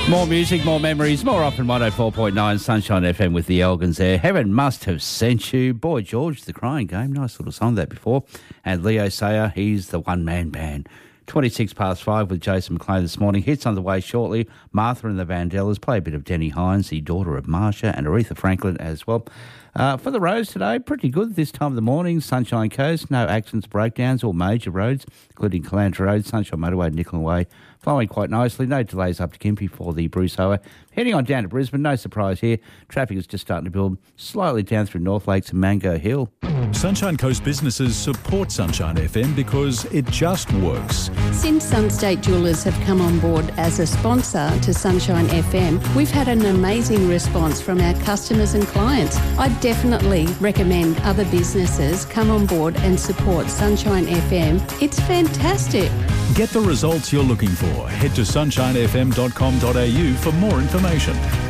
More music, more memories, more up in 104.9 Sunshine FM with the Elgins there. Heaven Must Have Sent You. Boy George, The Crying Game. Nice little song that before. And Leo Sayer, he's the one-man band. 26 past 5 with Jason McLean this morning. Hits on the way shortly. Martha and the Vandellas play a bit of Denny Hines, the daughter of Marsha, and Aretha Franklin as well. For the roads today, pretty good this time of the morning. Sunshine Coast, no accidents, breakdowns, all major roads, including Calandra Road, Sunshine Motorway, Nicoll Way, flowing quite nicely. No delays up to Gympie for the Bruce Hoa. Heading on down to Brisbane, no surprise here. Traffic is just starting to build slightly down through North Lakes and Mango Hill. Sunshine Coast businesses support Sunshine FM because it just works. Since Sunstate Jewellers have come on board as a sponsor to Sunshine FM, we've had an amazing response from our customers and clients. I definitely recommend other businesses come on board and support Sunshine FM. It's fantastic. Get the results you're looking for. Head to sunshinefm.com.au for more information.